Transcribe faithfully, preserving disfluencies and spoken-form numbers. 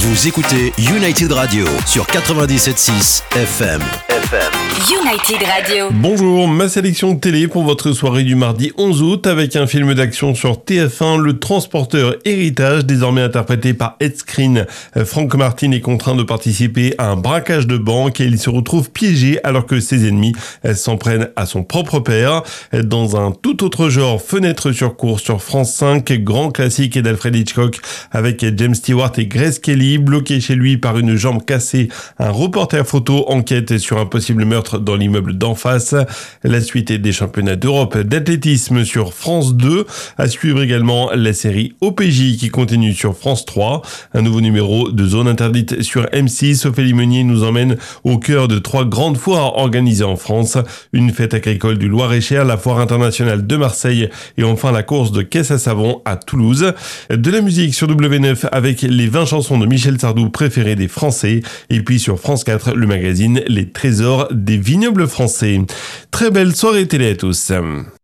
Vous écoutez United Radio sur quatre-vingt-dix-sept virgule six F M. F M. United Radio. Bonjour, ma sélection télé pour votre soirée du mardi onze août avec un film d'action sur T F un, Le Transporteur Héritage, désormais interprété par Ed Skrein. Frank Martin est contraint de participer à un braquage de banque et il se retrouve piégé alors que ses ennemis s'en prennent à son propre père. Dans un tout autre genre, Fenêtre sur course sur France cinq, grand classique d'Alfred Hitchcock avec James Stewart et Grace Kelly. Bloqué chez lui par une jambe cassée, un reporter photo enquête sur un possible meurtre dans l'immeuble d'en face. La suite des championnats d'Europe d'athlétisme sur France deux. À suivre également la série O P J qui continue sur France trois. Un nouveau numéro de Zone Interdite sur M six. Ophélie Meunier nous emmène au cœur de trois grandes foires organisées en France. Une fête agricole du Loir-et-Cher, la foire internationale de Marseille et enfin la course de caisse à savon à Toulouse. De la musique sur W neuf avec les vingt chansons de Michel Sardou préférées des Français. Et puis sur France quatre, le magazine Les Trésors des vignobles français. Très belle soirée télé à tous.